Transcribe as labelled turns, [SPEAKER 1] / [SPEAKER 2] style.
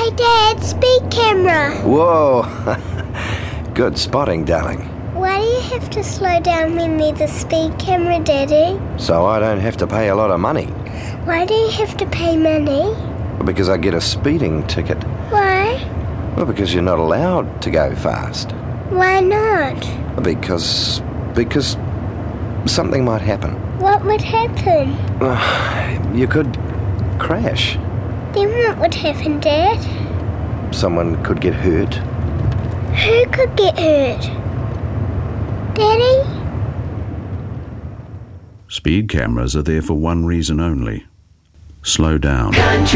[SPEAKER 1] Hey, Dad, speed camera.
[SPEAKER 2] Whoa! Good spotting, darling.
[SPEAKER 1] Why do you have to slow down when there's a speed camera, Daddy?
[SPEAKER 2] So I don't have to pay a lot of money.
[SPEAKER 1] Why do you have to pay money?
[SPEAKER 2] Because I get a speeding ticket.
[SPEAKER 1] Why?
[SPEAKER 2] Well, because you're not allowed to go fast.
[SPEAKER 1] Why not?
[SPEAKER 2] Because something might happen.
[SPEAKER 1] What would happen?
[SPEAKER 2] You could crash.
[SPEAKER 1] Then what would happen, Dad?
[SPEAKER 2] Someone could get hurt.
[SPEAKER 1] Who could get hurt? Daddy?
[SPEAKER 3] Speed cameras are there for one reason only: slow down.